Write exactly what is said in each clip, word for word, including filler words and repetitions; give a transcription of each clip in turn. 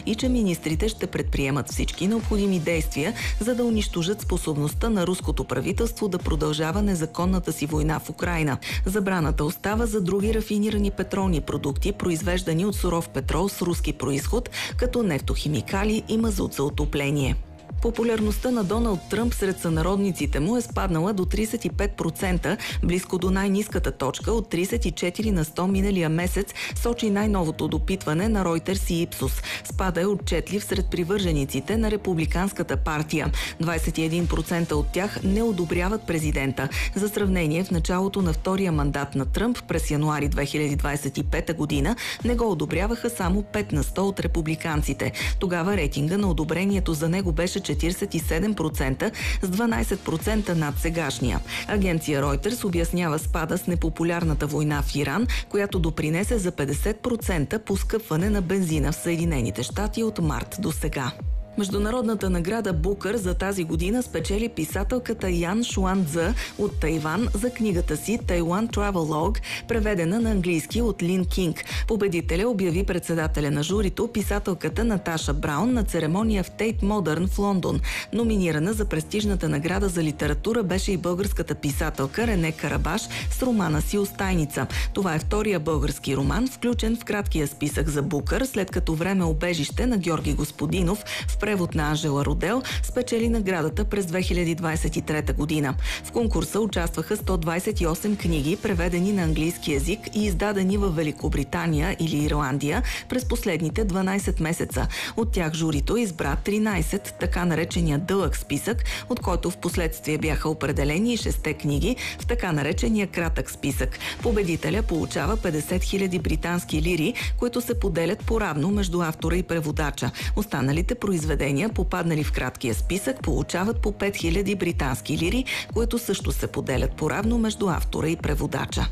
и че министрите ще предприемат всички необходими действия, за да унищожат способността на руското правителство да продължава незаконната си война в Украйна. Забраната остава за други рафинирани петролни продукти, произвеждани от суров петрол с руски произход, като нефтохимикали и мазут за отопление. Популярността на Доналд Тръмп сред сънародниците му е спаднала до тридесет и пет процента, близко до най-ниската точка от тридесет и четири на сто миналия месец, сочи най-новото допитване на Reuters и Ipsos. Спада е отчетлив сред привържениците на Републиканската партия. двадесет и един процента от тях не одобряват президента. За сравнение, в началото на втория мандат на Тръмп през януари две хиляди двадесет и пета година не го одобряваха само пет на сто от републиканците. Тогава рейтинга на одобрението за него беше четиридесет и седем процента, с дванадесет процента над сегашния. Агенция Reuters обяснява спада с непопулярната война в Иран, която допринесе за петдесет процента поскъпване на бензина в Съединените щати от март до сега. Международната награда Букър за тази година спечели писателката Ян Шуан-Цзъ от Тайван за книгата си Taiwan Travelogue, преведена на английски от Лин Кинг. Победителя обяви председателя на журито, писателката Наташа Браун, на церемония в Тейт Модърн в Лондон. Номинирана за престижната награда за литература беше и българската писателка Рене Карабаш с романа си Остайница. Това е втория български роман, включен в краткия списък за Букър, след като Време убежище на Георги Господинов в превод на Анжела Родел спечели наградата през две хиляди двадесет и трета година. В конкурса участваха сто двадесет и осем книги, преведени на английски език и издадени в Великобритания или Ирландия през последните дванадесет месеца. От тях журито избра тринадесет, така наречения дълъг списък, от който в последствие бяха определени и шесте книги в така наречения кратък списък. Победителя получава петдесет хиляди британски лири, които се поделят поравно между автора и преводача. Останалите произведения, попаднали в краткия списък, получават по пет хиляди британски лири, които също се поделят поравно между автора и преводача.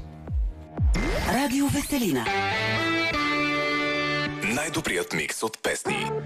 Радио Веселина. Най-добрият микс от песни.